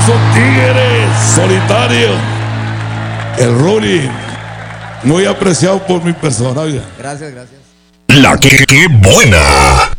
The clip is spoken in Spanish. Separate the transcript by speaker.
Speaker 1: famoso tigre solitario, el Ruri, muy apreciado por mi persona.
Speaker 2: Gracias, gracias.
Speaker 3: La que buena.